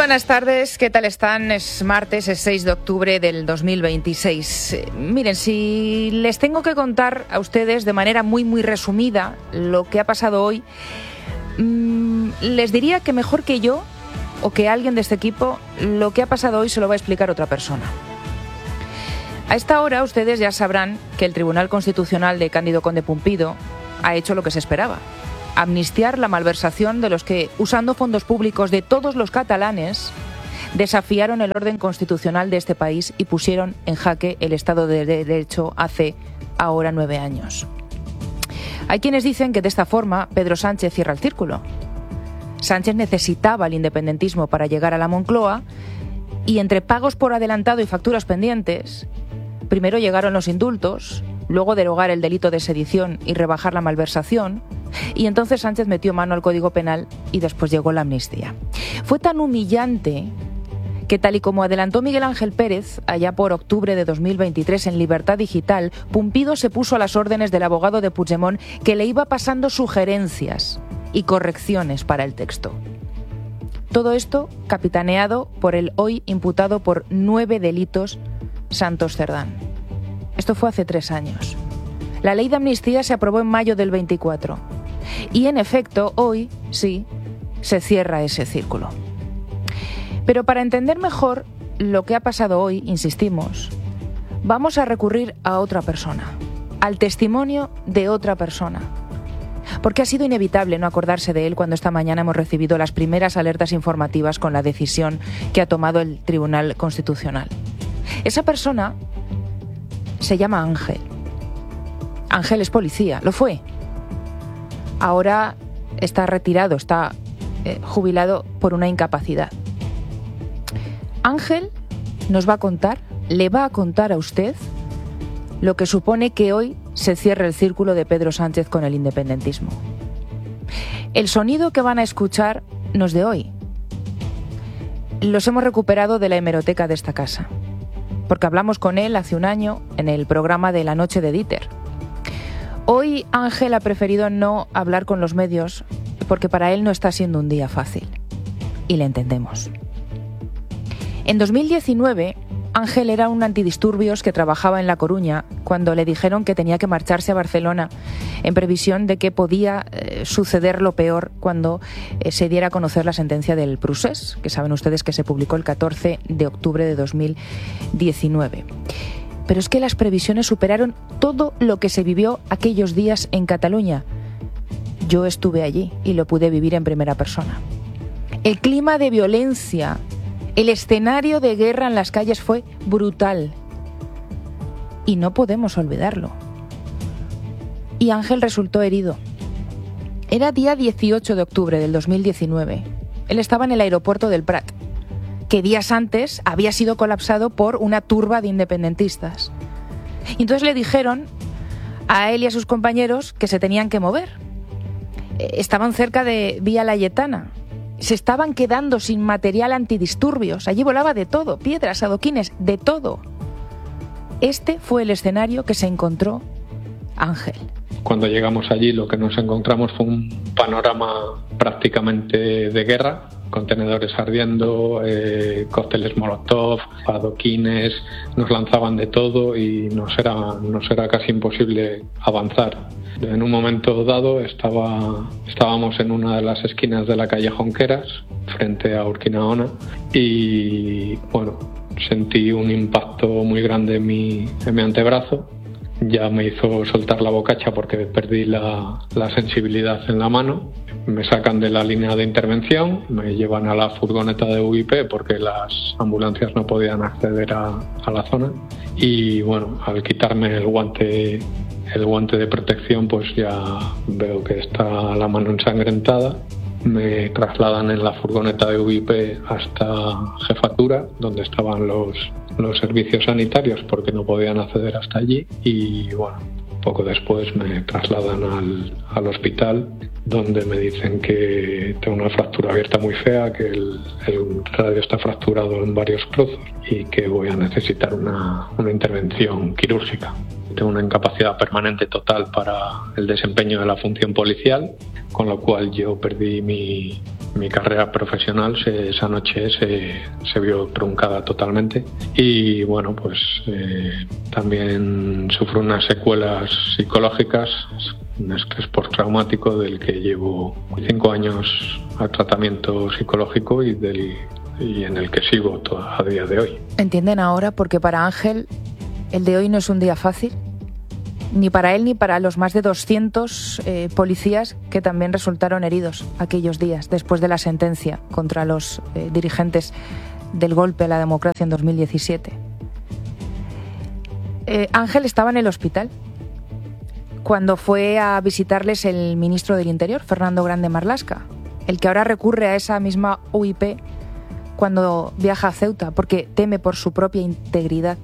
buenas tardes, ¿qué tal están? Es martes, es 6 de octubre del 2026. Miren, si les tengo que contar a ustedes de manera muy resumida lo que ha pasado hoy, les diría que mejor que yo o que alguien de este equipo, lo que ha pasado hoy se lo va a explicar otra persona. A esta hora ustedes ya sabrán que el Tribunal Constitucional de Cándido Conde Pumpido ha hecho lo que se esperaba: amnistiar la malversación de los que, usando fondos públicos de todos los catalanes, desafiaron el orden constitucional de este país y pusieron en jaque el Estado de Derecho hace ahora 9 años. Hay quienes dicen que de esta forma Pedro Sánchez cierra el círculo. Sánchez necesitaba el independentismo para llegar a la Moncloa y entre pagos por adelantado y facturas pendientes, primero llegaron los indultos, luego derogar el delito de sedición y rebajar la malversación, y entonces Sánchez metió mano al Código Penal y después llegó la amnistía. Fue tan humillante que, tal y como adelantó Miguel Ángel Pérez allá por octubre de 2023 en Libertad Digital, Pumpido se puso a las órdenes del abogado de Puigdemont, que le iba pasando sugerencias y correcciones para el texto. Todo esto capitaneado por el hoy imputado por 9 delitos Santos Cerdán. Esto fue hace 3 años. La ley de amnistía se aprobó en mayo del 24. Y en efecto, hoy sí se cierra ese círculo. Pero para entender mejor lo que ha pasado hoy, insistimos, vamos a recurrir a otra persona, al testimonio de otra persona. Porque ha sido inevitable no acordarse de él cuando esta mañana hemos recibido las primeras alertas informativas con la decisión que ha tomado el Tribunal Constitucional. Esa persona se llama Ángel. Ángel es policía, lo fue. Ahora está retirado, está jubilado por una incapacidad. Ángel nos va a contar, le va a contar a usted lo que supone que hoy se cierre el círculo de Pedro Sánchez con el independentismo. El sonido que van a escuchar no es de hoy. Los hemos recuperado de la hemeroteca de esta casa, porque hablamos con él hace un año en el programa de La Noche de Dieter. Hoy Ángel ha preferido no hablar con los medios porque para él no está siendo un día fácil. Y le entendemos. En 2019, Ángel era un antidisturbios que trabajaba en La Coruña cuando le dijeron que tenía que marcharse a Barcelona en previsión de que podía suceder lo peor cuando se diera a conocer la sentencia del Procés, que saben ustedes que se publicó el 14 de octubre de 2019. Pero es que las previsiones superaron todo lo que se vivió aquellos días en Cataluña. Yo estuve allí y lo pude vivir en primera persona. El clima de violencia, el escenario de guerra en las calles fue brutal. Y no podemos olvidarlo. Y Ángel resultó herido. Era día 18 de octubre del 2019. Él estaba en el aeropuerto del Prat, que días antes había sido colapsado por una turba de independentistas. Y entonces le dijeron a él y a sus compañeros que se tenían que mover. Estaban cerca de Vía Layetana. Se estaban quedando sin material antidisturbios. Allí volaba de todo, piedras, adoquines, de todo. Este fue el escenario que se encontró Ángel. Cuando llegamos allí lo que nos encontramos fue un panorama prácticamente de guerra, contenedores ardiendo, cócteles molotov, adoquines, nos lanzaban de todo y nos era casi imposible avanzar. En un momento dado estábamos en una de las esquinas de la calle Jonqueras, frente a Urquinaona, y bueno, sentí un impacto muy grande en mi antebrazo. Ya me hizo soltar la bocacha porque perdí la sensibilidad en la mano. Me sacan de la línea de intervención, me llevan a la furgoneta de UIP porque las ambulancias no podían acceder a la zona. Y bueno, al quitarme el guante de protección, pues ya veo que está la mano ensangrentada. Me trasladan en la furgoneta de UIP hasta Jefatura, donde estaban los servicios sanitarios porque no podían acceder hasta allí, y bueno, poco después me trasladan al hospital, donde me dicen que tengo una fractura abierta muy fea, que el radio está fracturado en varios trozos y que voy a necesitar una intervención quirúrgica. Tengo una incapacidad permanente total para el desempeño de la función policial, con lo cual yo perdí mi Mi carrera profesional esa noche se vio truncada totalmente y bueno, pues también sufro unas secuelas psicológicas, un estrés postraumático del que llevo 5 años al tratamiento psicológico y en el que sigo a día de hoy. ¿Entienden ahora? Porque para Ángel el de hoy no es un día fácil, ni para él ni para los más de 200 policías que también resultaron heridos aquellos días después de la sentencia contra los dirigentes del golpe a la democracia en 2017. Ángel estaba en el hospital cuando fue a visitarles el ministro del Interior, Fernando Grande Marlaska, el que ahora recurre a esa misma UIP cuando viaja a Ceuta porque teme por su propia integridad.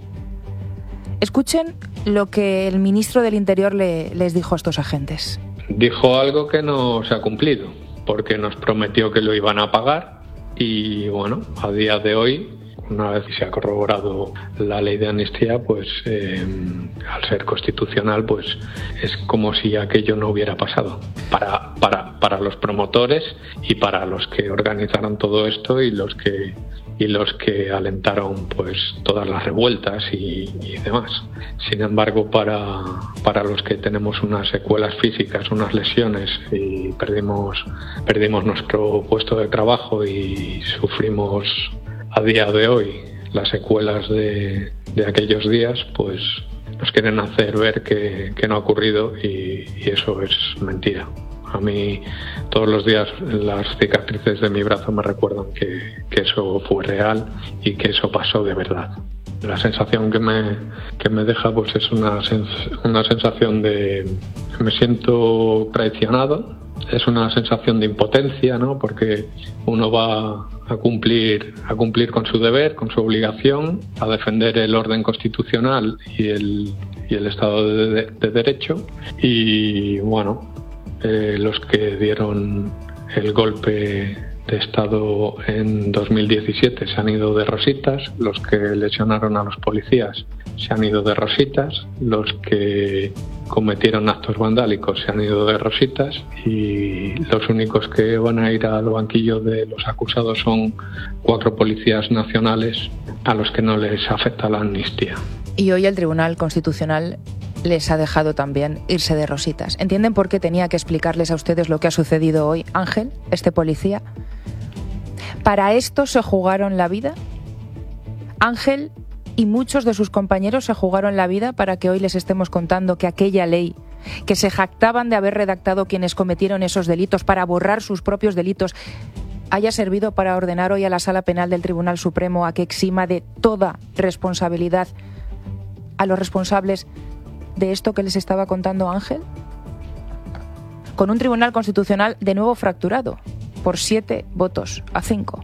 Escuchen lo que el ministro del Interior les dijo a estos agentes. Dijo algo que no se ha cumplido, porque nos prometió que lo iban a pagar y bueno, a día de hoy, una vez que se ha corroborado la ley de amnistía, pues al ser constitucional, pues es como si aquello no hubiera pasado. Para los promotores y para los que organizaron todo esto y los que alentaron pues todas las revueltas y demás. Sin embargo, para los que tenemos unas secuelas físicas, unas lesiones y perdimos nuestro puesto de trabajo y sufrimos a día de hoy las secuelas de aquellos días, pues nos quieren hacer ver que no ha ocurrido y eso es mentira. A mí todos los días las cicatrices de mi brazo me recuerdan que eso fue real y que eso pasó de verdad. La sensación que me deja pues es una sensación de me siento traicionado, es una sensación de impotencia, ¿no? Porque uno va a cumplir con su deber, con su obligación, a defender el orden constitucional y el Estado de Derecho y bueno, los que dieron el golpe de Estado en 2017 se han ido de rositas, los que lesionaron a los policías se han ido de rositas, los que cometieron actos vandálicos se han ido de rositas y los únicos que van a ir al banquillo de los acusados son 4 policías nacionales a los que no les afecta la amnistía. Y hoy el Tribunal Constitucional les ha dejado también irse de rositas. ¿Entienden por qué tenía que explicarles a ustedes lo que ha sucedido hoy? Ángel, este policía, ¿para esto se jugaron la vida? Ángel y muchos de sus compañeros se jugaron la vida para que hoy les estemos contando que aquella ley que se jactaban de haber redactado quienes cometieron esos delitos para borrar sus propios delitos haya servido para ordenar hoy a la Sala Penal del Tribunal Supremo a que exima de toda responsabilidad a los responsables de esto que les estaba contando Ángel? Con un Tribunal Constitucional de nuevo fracturado por 7 votos a 5.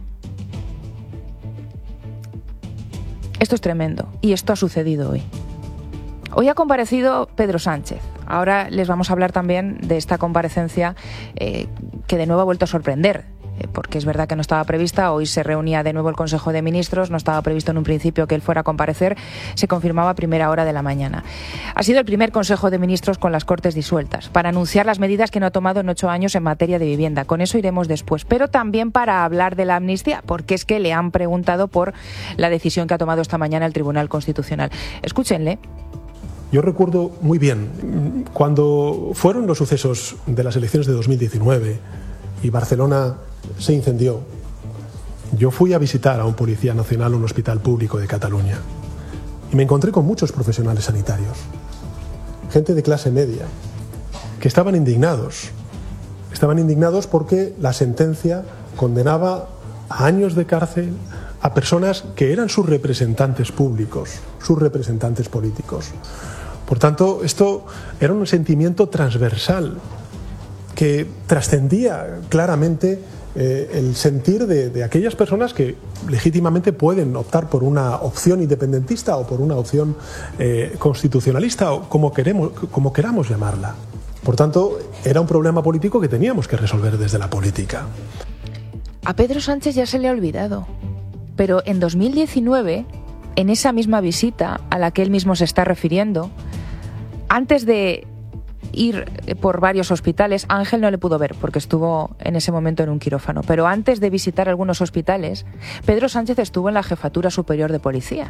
Esto es tremendo y esto ha sucedido hoy. Hoy ha comparecido Pedro Sánchez. Ahora les vamos a hablar también de esta comparecencia que de nuevo ha vuelto a sorprender. Porque es verdad que no estaba prevista, hoy se reunía de nuevo el Consejo de Ministros, no estaba previsto en un principio que él fuera a comparecer, se confirmaba a primera hora de la mañana. Ha sido el primer Consejo de Ministros con las Cortes disueltas, para anunciar las medidas que no ha tomado en 8 años en materia de vivienda, con eso iremos después, pero también para hablar de la amnistía, porque es que le han preguntado por la decisión que ha tomado esta mañana el Tribunal Constitucional. Escúchenle. Yo recuerdo muy bien cuando fueron los sucesos de las elecciones de 2019 y Barcelona se incendió. Yo fui a visitar a un policía nacional en un hospital público de Cataluña y me encontré con muchos profesionales sanitarios, gente de clase media, que estaban indignados porque la sentencia condenaba a años de cárcel a personas que eran sus representantes públicos, sus representantes políticos. Por tanto, esto era un sentimiento transversal que trascendía claramente el sentir de aquellas personas que legítimamente pueden optar por una opción independentista o por una opción constitucionalista o como queramos llamarla. Por tanto, era un problema político que teníamos que resolver desde la política. A Pedro Sánchez ya se le ha olvidado, pero en 2019, en esa misma visita a la que él mismo se está refiriendo, antes de ir por varios hospitales. Ángel no le pudo ver porque estuvo en ese momento en un quirófano. Pero antes de visitar algunos hospitales, Pedro Sánchez estuvo en la Jefatura Superior de Policía.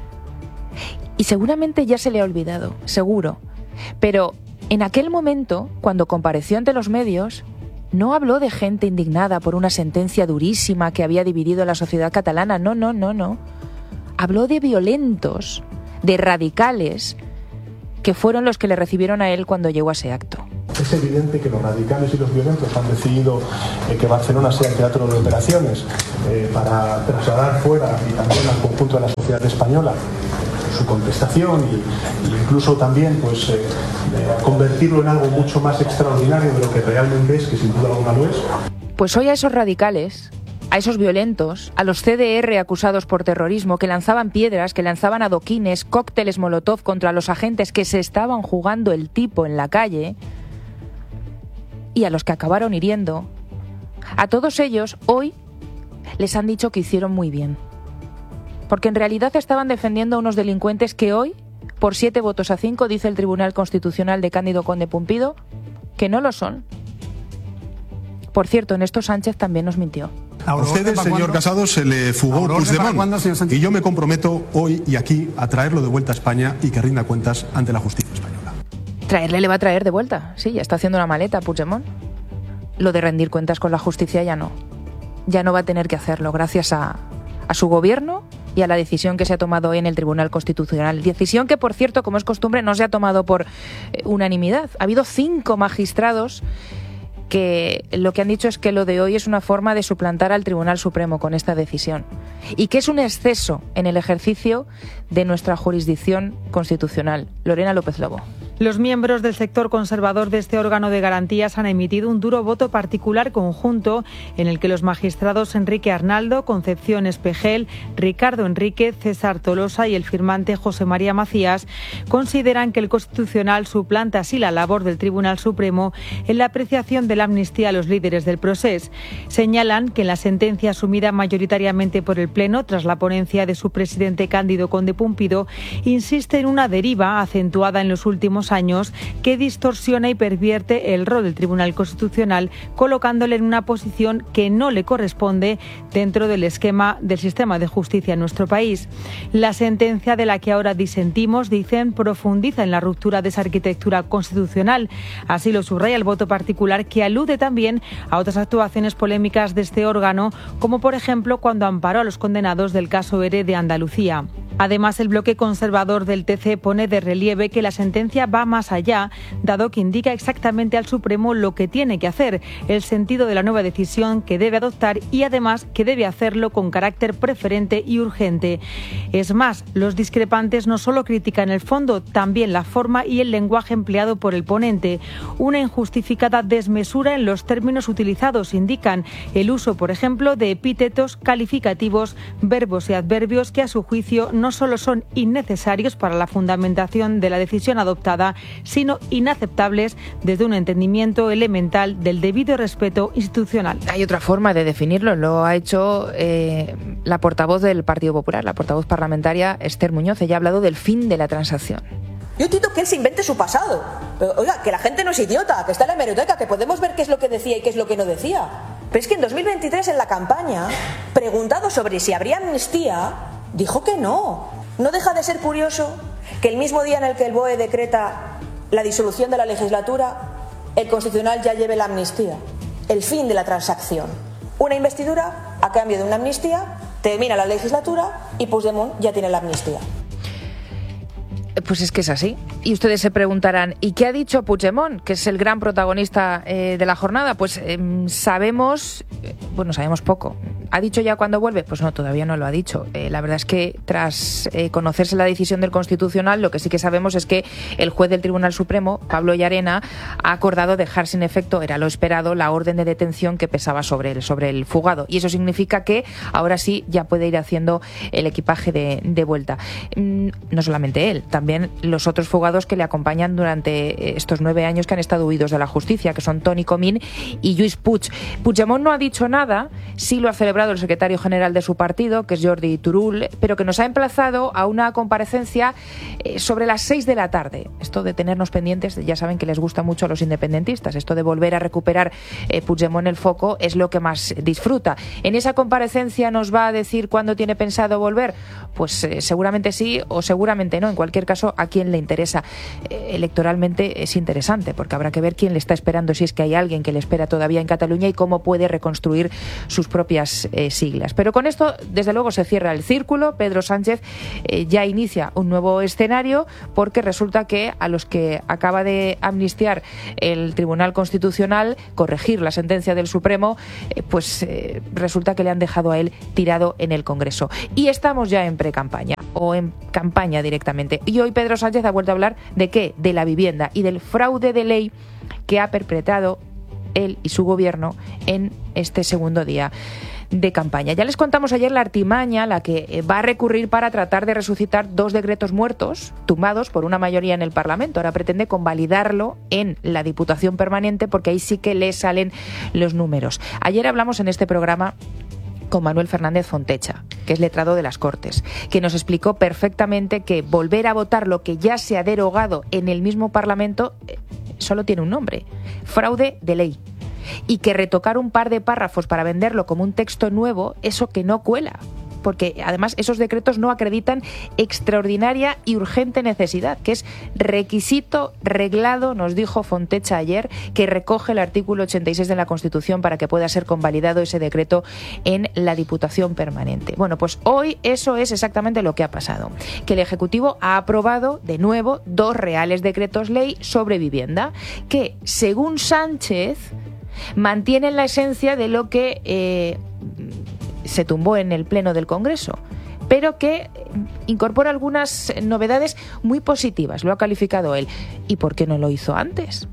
Y seguramente ya se le ha olvidado, seguro. Pero en aquel momento, cuando compareció ante los medios, no habló de gente indignada por una sentencia durísima que había dividido a la sociedad catalana. No. Habló de violentos, de radicales, que fueron los que le recibieron a él cuando llegó a ese acto. Es evidente que los radicales y los violentos han decidido que Barcelona sea el teatro de operaciones para trasladar fuera y también al conjunto de la sociedad española su contestación e incluso también convertirlo en algo mucho más extraordinario de lo que realmente es, que sin duda alguna lo es. Pues hoy a esos radicales, a esos violentos, a los CDR acusados por terrorismo, que lanzaban piedras, que lanzaban adoquines, cócteles molotov contra los agentes que se estaban jugando el tipo en la calle, y a los que acabaron hiriendo, a todos ellos hoy les han dicho que hicieron muy bien. Porque en realidad estaban defendiendo a unos delincuentes que hoy, por 7-5, dice el Tribunal Constitucional de Cándido Conde Pumpido, que no lo son. Por cierto, Néstor Sánchez también nos mintió. A usted, señor Casado, se le fugó Puigdemont. Y yo me comprometo hoy y aquí a traerlo de vuelta a España y que rinda cuentas ante la justicia española. Traerle le va a traer de vuelta. Sí, ya está haciendo una maleta Puigdemont. Lo de rendir cuentas con la justicia ya no. Ya no va a tener que hacerlo gracias a su gobierno y a la decisión que se ha tomado hoy en el Tribunal Constitucional. Decisión que, por cierto, como es costumbre, no se ha tomado por unanimidad. Ha habido 5 magistrados que lo que han dicho es que lo de hoy es una forma de suplantar al Tribunal Supremo con esta decisión y que es un exceso en el ejercicio de nuestra jurisdicción constitucional. Lorena López Lobo. Los miembros del sector conservador de este órgano de garantías han emitido un duro voto particular conjunto en el que los magistrados Enrique Arnaldo, Concepción Espejel, Ricardo Enríquez, César Tolosa y el firmante José María Macías consideran que el Constitucional suplanta así la labor del Tribunal Supremo en la apreciación de la amnistía a los líderes del procés. Señalan que en la sentencia asumida mayoritariamente por el Pleno tras la ponencia de su presidente Cándido Conde Pumpido insiste en una deriva acentuada en los últimos años que distorsiona y pervierte el rol del Tribunal Constitucional, colocándole en una posición que no le corresponde dentro del esquema del sistema de justicia en nuestro país. La sentencia de la que ahora disentimos, dicen, profundiza en la ruptura de esa arquitectura constitucional. Así lo subraya el voto particular, que alude también a otras actuaciones polémicas de este órgano, como por ejemplo cuando amparó a los condenados del caso ERE de Andalucía. Además, el bloque conservador del TC pone de relieve que la sentencia va más allá, dado que indica exactamente al Supremo lo que tiene que hacer, el sentido de la nueva decisión que debe adoptar y además que debe hacerlo con carácter preferente y urgente. Es más, los discrepantes no solo critican el fondo, también la forma y el lenguaje empleado por el ponente. Una injustificada desmesura en los términos utilizados, indican el uso, por ejemplo, de epítetos, calificativos, verbos y adverbios que a su juicio no solo son innecesarios para la fundamentación de la decisión adoptada, sino inaceptables desde un entendimiento elemental del debido respeto institucional. Hay otra forma de definirlo, lo ha hecho la portavoz del Partido Popular, la portavoz parlamentaria Esther Muñoz. Ella ha hablado del fin de la transacción. Yo entiendo que él se invente su pasado. Pero, oiga, que la gente no es idiota, que está en la hemeroteca, que podemos ver qué es lo que decía y qué es lo que no decía. Pero es que en 2023, en la campaña, preguntado sobre si habría amnistía, dijo que no. No deja de ser curioso que el mismo día en el que el BOE decreta la disolución de la legislatura, el Constitucional ya lleve la amnistía. El fin de la transacción. Una investidura a cambio de una amnistía, termina la legislatura y Puigdemont ya tiene la amnistía. Pues es que es así. Y ustedes se preguntarán, ¿y qué ha dicho Puigdemont, que es el gran protagonista de la jornada? Pues sabemos poco. ¿Ha dicho ya cuándo vuelve? Pues no, todavía no lo ha dicho. La verdad es que tras conocerse la decisión del Constitucional, lo que sí que sabemos es que el juez del Tribunal Supremo, Pablo Llarena, ha acordado dejar sin efecto, era lo esperado, la orden de detención que pesaba sobre el fugado. Y eso significa que ahora sí ya puede ir haciendo el equipaje de vuelta. No solamente él, también los otros fugados que le acompañan durante estos 9 años que han estado huidos de la justicia, que son Toni Comín y Lluís Puig. Puigdemont no ha dicho nada pasada sí lo ha celebrado el secretario general de su partido, que es Jordi Turull, pero que nos ha emplazado a una comparecencia sobre las 6 de la tarde. Esto de tenernos pendientes, ya saben que les gusta mucho a los independentistas, esto de volver a recuperar Puigdemont el foco es lo que más disfruta. En esa comparecencia nos va a decir cuándo tiene pensado volver. Pues seguramente sí o seguramente no. En cualquier caso, a quién le interesa. Electoralmente es interesante, porque habrá que ver quién le está esperando, si es que hay alguien que le espera todavía en Cataluña, y cómo puede reconstruir sus propias siglas. Pero con esto, desde luego, se cierra el círculo. Pedro Sánchez ya inicia un nuevo escenario, porque resulta que a los que acaba de amnistiar el Tribunal Constitucional, corregir la sentencia del Supremo, pues resulta que le han dejado a él tirado en el Congreso. Y estamos ya en pre-campaña, o en campaña directamente. Y hoy Pedro Sánchez ha vuelto a hablar ¿de qué? De la vivienda y del fraude de ley que ha perpetrado él y su gobierno en este segundo día de campaña. Ya les contamos ayer la artimaña a la que va a recurrir para tratar de resucitar 2 decretos muertos, tumbados por una mayoría en el Parlamento. Ahora pretende convalidarlo en la Diputación Permanente, porque ahí sí que le salen los números. Ayer hablamos en este programa con Manuel Fernández Fontecha, que es letrado de las Cortes, que nos explicó perfectamente que volver a votar lo que ya se ha derogado en el mismo Parlamento solo tiene un nombre: fraude de ley. Y que retocar un par de párrafos para venderlo como un texto nuevo, eso que no cuela, porque además esos decretos no acreditan extraordinaria y urgente necesidad, que es requisito reglado, nos dijo Fontecha ayer, que recoge el artículo 86 de la Constitución para que pueda ser convalidado ese decreto en la Diputación Permanente. Bueno, pues hoy eso es exactamente lo que ha pasado, que el Ejecutivo ha aprobado de nuevo 2 reales decretos ley sobre vivienda, que, según Sánchez, mantienen la esencia de lo que se tumbó en el Pleno del Congreso, pero que incorpora algunas novedades muy positivas, lo ha calificado él. ¿Y por qué no lo hizo antes?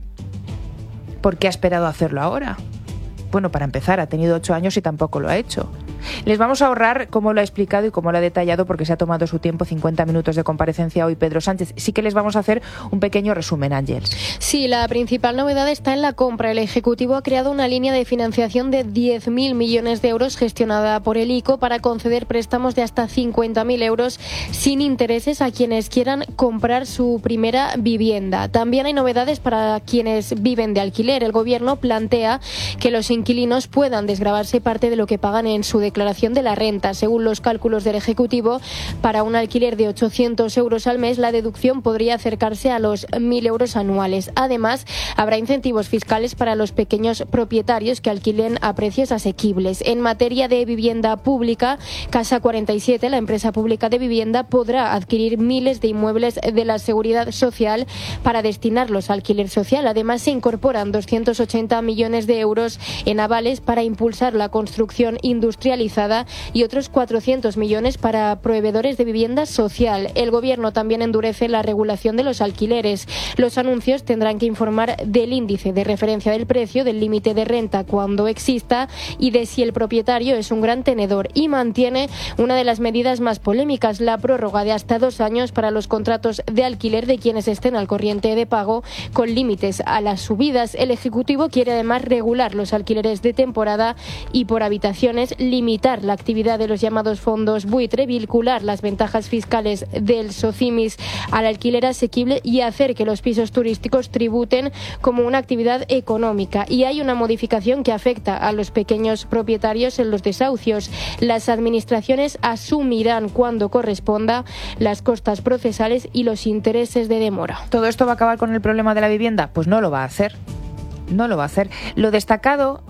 ¿Por qué ha esperado a hacerlo ahora? Bueno, para empezar, ha tenido 8 años y tampoco lo ha hecho. Les vamos a ahorrar cómo lo ha explicado y cómo lo ha detallado, porque se ha tomado su tiempo, 50 minutos de comparecencia hoy Pedro Sánchez. Sí que les vamos a hacer un pequeño resumen, Ángeles. Sí, la principal novedad está en la compra. El Ejecutivo ha creado una línea de financiación de 10.000 millones de euros gestionada por el ICO para conceder préstamos de hasta 50.000 euros sin intereses a quienes quieran comprar su primera vivienda. También hay novedades para quienes viven de alquiler. El Gobierno plantea que los inquilinos puedan desgravarse parte de lo que pagan en su declaración de la renta. Según los cálculos del Ejecutivo, para un alquiler de 800 euros al mes, la deducción podría acercarse a los 1.000 euros anuales. Además, habrá incentivos fiscales para los pequeños propietarios que alquilen a precios asequibles. En materia de vivienda pública, Casa 47, la empresa pública de vivienda, podrá adquirir miles de inmuebles de la Seguridad Social para destinarlos a alquiler social. Además, se incorporan 280 millones de euros en avales para impulsar la construcción industrializada y otros 400 millones para proveedores de vivienda social. El Gobierno también endurece la regulación de los alquileres. Los anuncios tendrán que informar del índice de referencia del precio, del límite de renta cuando exista y de si el propietario es un gran tenedor. Y mantiene una de las medidas más polémicas, la prórroga de hasta 2 años para los contratos de alquiler de quienes estén al corriente de pago, con límites a las subidas. El Ejecutivo quiere además regular los alquileres de temporada y por habitaciones, limitar la actividad de los llamados fondos buitre, vincular las ventajas fiscales del SOCIMIS al alquiler asequible y hacer que los pisos turísticos tributen como una actividad económica. Y hay una modificación que afecta a los pequeños propietarios en los desahucios. Las administraciones asumirán cuando corresponda las costas procesales y los intereses de demora. ¿Todo esto va a acabar con el problema de la vivienda? Pues no lo va a hacer. No lo va a hacer. Lo destacado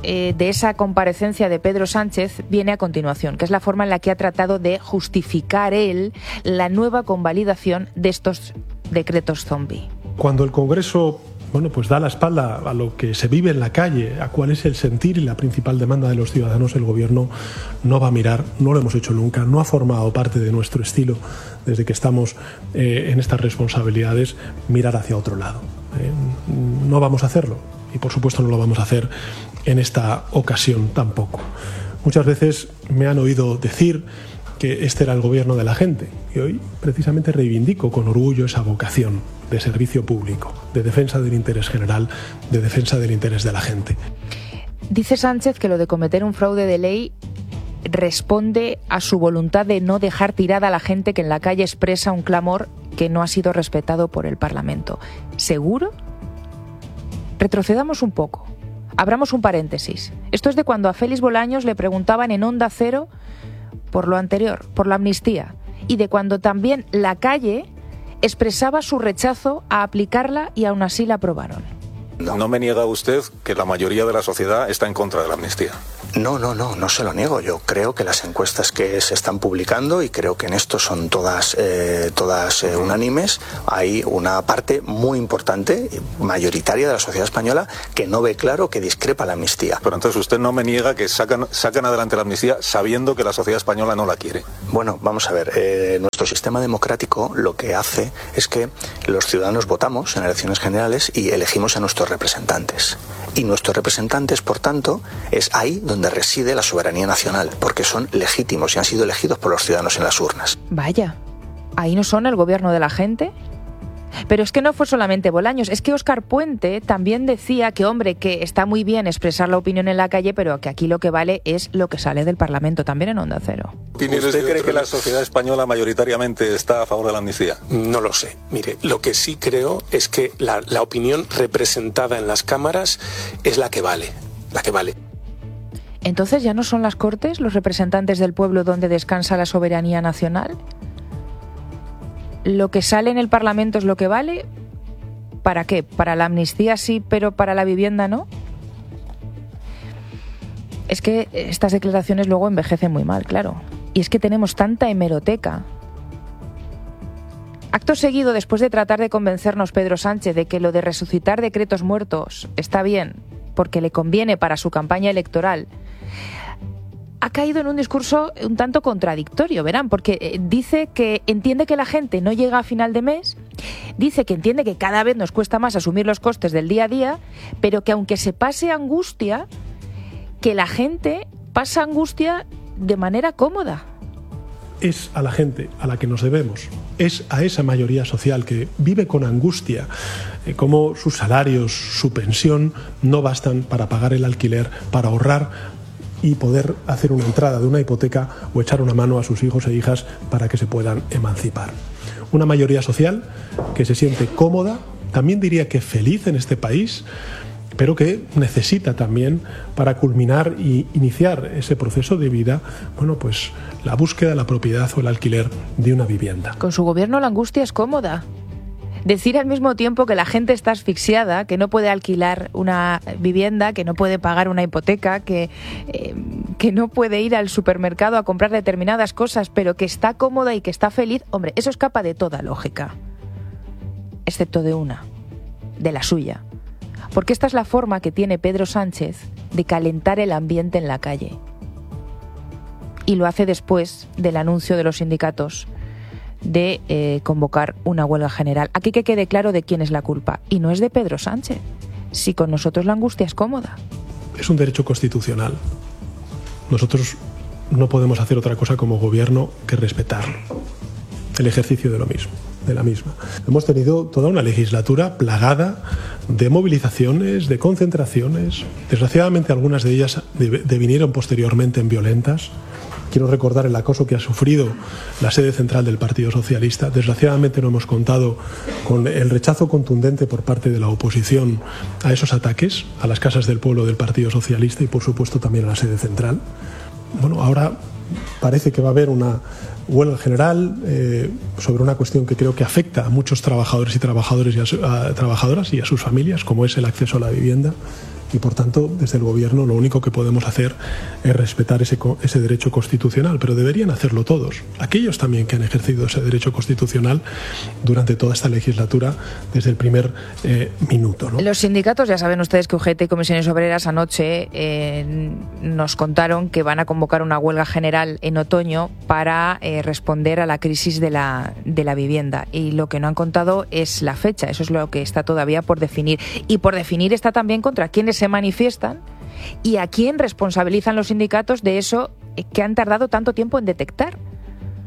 de esa comparecencia de Pedro Sánchez viene a continuación, que es la forma en la que ha tratado de justificar él la nueva convalidación de estos decretos zombie. Cuando el Congreso pues da la espalda a lo que se vive en la calle, a cuál es el sentir y la principal demanda de los ciudadanos, el Gobierno no va a mirar, no lo hemos hecho nunca, no ha formado parte de nuestro estilo desde que estamos en estas responsabilidades, mirar hacia otro lado. No vamos a hacerlo y por supuesto no lo vamos a hacer en esta ocasión tampoco. Muchas veces me han oído decir que este era el gobierno de la gente y hoy precisamente reivindico con orgullo esa vocación de servicio público, de defensa del interés general, de defensa del interés de la gente. Dice Sánchez que lo de cometer un fraude de ley responde a su voluntad de no dejar tirada a la gente que en la calle expresa un clamor que no ha sido respetado por el Parlamento. ¿Seguro? Retrocedamos un poco. Abramos un paréntesis. Esto es de cuando a Félix Bolaños le preguntaban en Onda Cero por lo anterior, por la amnistía, y de cuando también la calle expresaba su rechazo a aplicarla y aún así la aprobaron. No me niega usted que la mayoría de la sociedad está en contra de la amnistía. No se lo niego. Yo creo que las encuestas que se están publicando, y creo que en esto son todas unánimes, hay una parte muy importante, mayoritaria de la sociedad española, que no ve claro, que discrepa la amnistía. Pero entonces usted no me niega que sacan adelante la amnistía sabiendo que la sociedad española no la quiere. Bueno, vamos a ver. Nuestro sistema democrático lo que hace es que los ciudadanos votamos en elecciones generales y elegimos a nuestros representantes. Y nuestros representantes, por tanto, es ahí donde reside la soberanía nacional, porque son legítimos y han sido elegidos por los ciudadanos en las urnas. Vaya, ¿ahí no son el gobierno de la gente? Pero es que no fue solamente Bolaños, es que Óscar Puente también decía que, hombre, que está muy bien expresar la opinión en la calle, pero que aquí lo que vale es lo que sale del Parlamento, también en Onda Cero. ¿Usted cree que la sociedad española mayoritariamente está a favor de la amnistía? No lo sé. Mire, lo que sí creo es que la opinión representada en las cámaras es la que vale. ¿Entonces ya no son las Cortes los representantes del pueblo donde descansa la soberanía nacional? ¿Lo que sale en el Parlamento es lo que vale? ¿Para qué? ¿Para la amnistía sí, pero para la vivienda no? Es que estas declaraciones luego envejecen muy mal, claro. Y es que tenemos tanta hemeroteca. Acto seguido, después de tratar de convencernos Pedro Sánchez de que lo de resucitar decretos muertos está bien, porque le conviene para su campaña electoral, ha caído en un discurso un tanto contradictorio, verán, porque dice que entiende que la gente no llega a final de mes, dice que entiende que cada vez nos cuesta más asumir los costes del día a día, pero que aunque se pase angustia, que la gente pasa angustia de manera cómoda. Es a la gente a la que nos debemos, es a esa mayoría social que vive con angustia, como sus salarios, su pensión no bastan para pagar el alquiler, para ahorrar y poder hacer una entrada de una hipoteca o echar una mano a sus hijos e hijas para que se puedan emancipar. Una mayoría social que se siente cómoda, también diría que feliz en este país, pero que necesita también, para culminar y iniciar ese proceso de vida, bueno, pues la búsqueda, la propiedad o el alquiler de una vivienda. Con su gobierno la angustia es cómoda. Decir al mismo tiempo que la gente está asfixiada, que no puede alquilar una vivienda, que no puede pagar una hipoteca, que no puede ir al supermercado a comprar determinadas cosas, pero que está cómoda y que está feliz, hombre, eso escapa de toda lógica. Excepto de una, de la suya. Porque esta es la forma que tiene Pedro Sánchez de calentar el ambiente en la calle. Y lo hace después del anuncio de los sindicatos de convocar una huelga general. Aquí que quede claro de quién es la culpa. Y no es de Pedro Sánchez. Si con nosotros la angustia es cómoda. Es un derecho constitucional. Nosotros no podemos hacer otra cosa como gobierno que respetarlo. El ejercicio de lo mismo, de la misma. Hemos tenido toda una legislatura plagada de movilizaciones, de concentraciones. Desgraciadamente algunas de ellas devinieron posteriormente en violentas. Quiero recordar el acoso que ha sufrido la sede central del Partido Socialista. Desgraciadamente no hemos contado con el rechazo contundente por parte de la oposición a esos ataques, a las casas del pueblo del Partido Socialista y por supuesto también a la sede central. Bueno, ahora parece que va a haber una huelga general sobre una cuestión que creo que afecta a muchos trabajadores y trabajadoras y a sus familias, como es el acceso a la vivienda. Y por tanto, desde el Gobierno lo único que podemos hacer es respetar ese derecho constitucional, pero deberían hacerlo todos. Aquellos también que han ejercido ese derecho constitucional durante toda esta legislatura, desde el primer minuto, ¿no? Los sindicatos, ya saben ustedes que UGT y Comisiones Obreras anoche nos contaron que van a convocar una huelga general en otoño para responder a la crisis de la vivienda. Y lo que no han contado es la fecha, eso es lo que está todavía por definir. Y por definir está también contra quiénes se manifiestan y a quién responsabilizan los sindicatos de eso que han tardado tanto tiempo en detectar.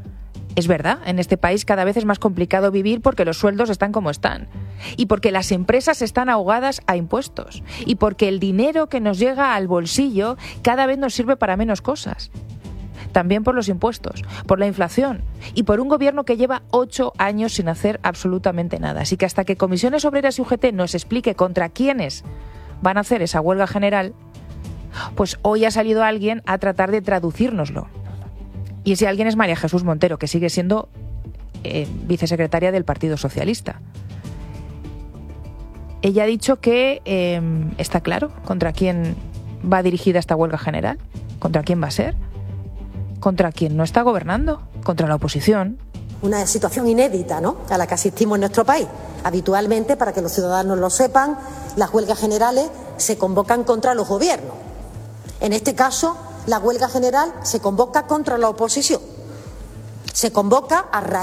Es verdad, en este país cada vez es más complicado vivir porque los sueldos están como están y porque las empresas están ahogadas a impuestos y porque el dinero que nos llega al bolsillo cada vez nos sirve para menos cosas. También por los impuestos, por la inflación y por un gobierno que lleva 8 años sin hacer absolutamente nada. Así que hasta que Comisiones Obreras y UGT nos explique contra quiénes van a hacer esa huelga general, pues hoy ha salido alguien a tratar de traducírnoslo. Y ese alguien es María Jesús Montero, que sigue siendo vicesecretaria del Partido Socialista. Ella ha dicho que está claro contra quién va dirigida esta huelga general, contra quién va a ser, contra quién no está gobernando, contra la oposición. Una situación inédita, ¿no?, a la que asistimos en nuestro país. Habitualmente, para que los ciudadanos lo sepan, las huelgas generales se convocan contra los gobiernos. En este caso, la huelga general se convoca contra la oposición. Se convoca a raíz